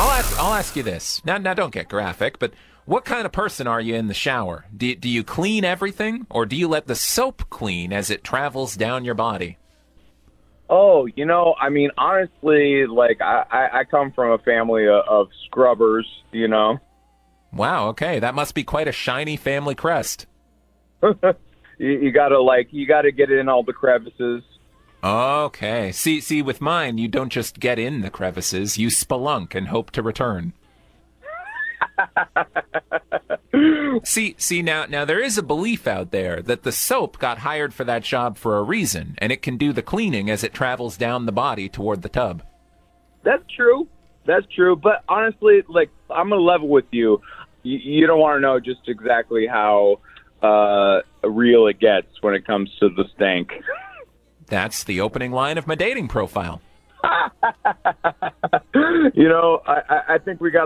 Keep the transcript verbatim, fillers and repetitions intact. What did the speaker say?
I'll ask, I'll ask you this. Now, now, don't get graphic, but what kind of person are you in the shower? Do, do you clean everything, or do you let the soap clean as it travels down your body? Oh, you know, I mean, honestly, like, I, I, I come from a family of, of scrubbers, you know. Wow, okay, that must be quite a shiny family crest. you, you gotta, like, you gotta get in all the crevices. Okay. See, see, with mine, you don't just get in the crevices, you spelunk and hope to return. see, see now, now there is a belief out there that the soap got hired for that job for a reason, and it can do the cleaning as it travels down the body toward the tub. That's true. That's true. But honestly, like, I'm gonna level with you. You, you don't want to know just exactly how uh, real it gets when it comes to the stank. That's the opening line of my dating profile. you know, I, I think we got